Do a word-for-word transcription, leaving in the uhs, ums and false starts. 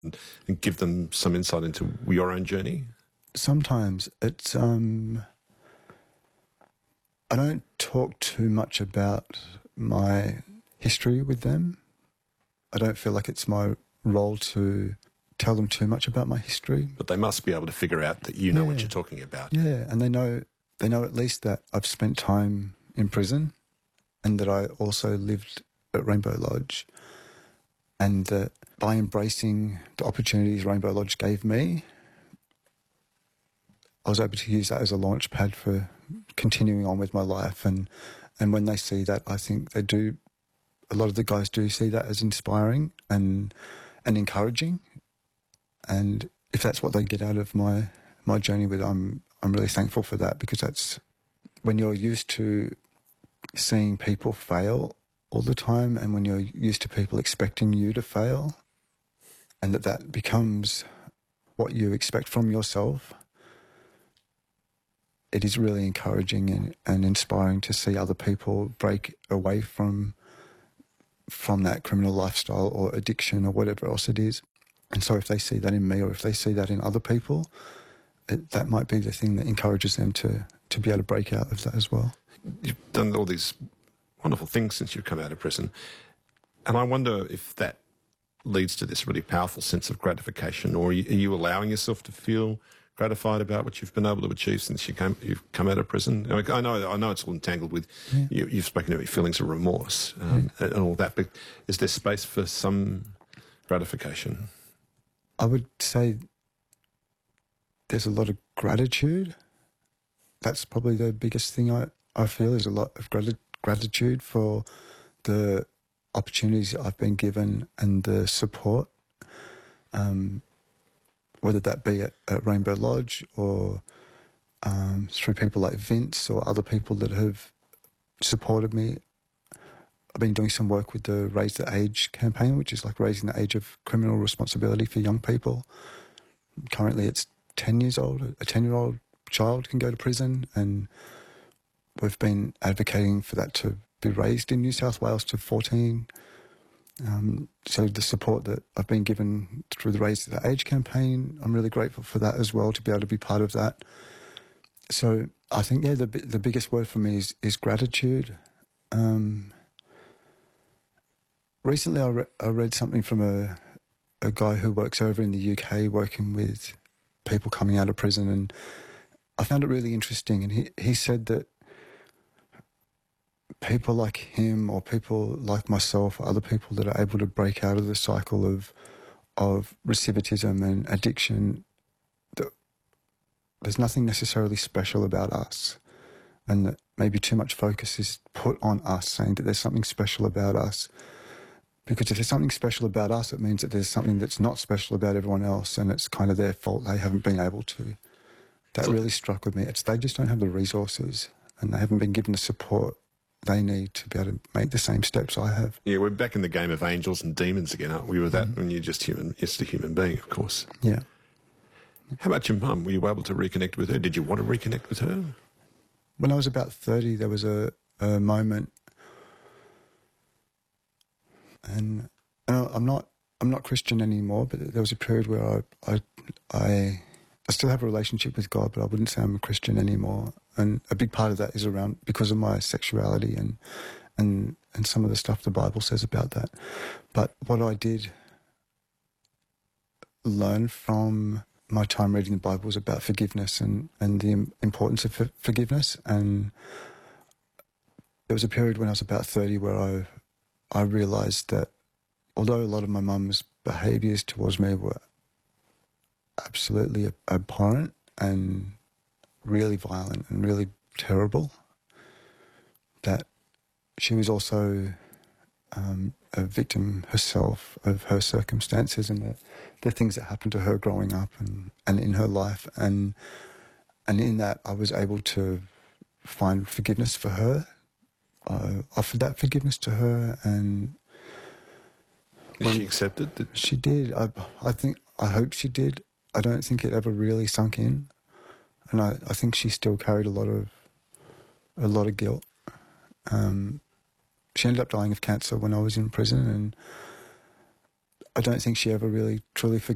and give them some insight into your own journey? Sometimes it's... Um, I don't talk too much about my history with them. I don't feel like it's my role to tell them too much about my history. But they must be able to figure out that you know yeah. what you're talking about. Yeah, and they know they know at least that I've spent time in prison and that I also lived at Rainbow Lodge, and that by embracing the opportunities Rainbow Lodge gave me, I was able to use that as a launch pad for continuing on with my life. And, and when they see that, I think they do, a lot of the guys do see that as inspiring and and encouraging. And if that's what they get out of my, my journey with, I'm I'm really thankful for that, because that's when you're used to seeing people fail all the time, and when you're used to people expecting you to fail, and that that becomes what you expect from yourself, it is really encouraging and, and inspiring to see other people break away from from that criminal lifestyle or addiction or whatever else it is. And so if they see that in me, or if they see that in other people, it, that might be the thing that encourages them to, to be able to break out of that as well. You've done all these wonderful things since you've come out of prison, and I wonder if that leads to this really powerful sense of gratification, or are you, are you allowing yourself to feel gratified about what you've been able to achieve since you came, you've come out of prison? I know, I know it's all entangled with, yeah. you, you've spoken about feelings of remorse um, yeah. and all that, but is there space for some gratification? I would say there's a lot of gratitude. That's probably the biggest thing I, I feel, is a lot of grat- gratitude for the opportunities that I've been given and the support, um, whether that be at, at Rainbow Lodge or um, through people like Vince or other people that have supported me. I've been doing some work with the Raise the Age campaign, which is like raising the age of criminal responsibility for young people. Currently it's ten years old. A ten-year-old child can go to prison, and we've been advocating for that to be raised in New South Wales to fourteen. Um, so the support that I've been given through the Raise the Age campaign, I'm really grateful for that as well, to be able to be part of that. So I think, yeah, the the biggest word for me is, is gratitude. Um, recently I, re- I read something from a, a guy who works over in the U K working with people coming out of prison, and I found it really interesting. And he, he said that people like him, or people like myself, or other people that are able to break out of the cycle of of recidivism and addiction, that there's nothing necessarily special about us, and that maybe too much focus is put on us, saying that there's something special about us. Because if there's something special about us, it means that there's something that's not special about everyone else, and it's kind of their fault they haven't been able to. That really struck with me. It's they just don't have the resources, and they haven't been given the support they need to be able to make the same steps I have. Yeah, we're back in the game of angels and demons again, aren't we? With that, mm-hmm. when you're just human, just a human being, of course. Yeah. How about your mum? Were you able to reconnect with her? Did you want to reconnect with her? When I was about thirty, there was a, a moment, and uh, I'm not I'm not Christian anymore, but there was a period where I I I, I still have a relationship with God, but I wouldn't say I'm a Christian anymore. And a big part of that is around because of my sexuality and and and some of the stuff the Bible says about that. But what I did learn from my time reading the Bible was about forgiveness and, and the importance of for- forgiveness. And there was a period when I was about thirty where I I realised that although a lot of my mum's behaviours towards me were absolutely abhorrent and really violent and really terrible, that she was also um, a victim herself of her circumstances and the, the things that happened to her growing up and, and in her life. And and in that, I was able to find forgiveness for her. I offered that forgiveness to her, and did she accept it? Did... She did. I, I think, I hope she did. I don't think it ever really sunk in. And I, I think she still carried a lot of a lot of guilt. Um, she ended up dying of cancer when I was in prison, and I don't think she ever really truly forgave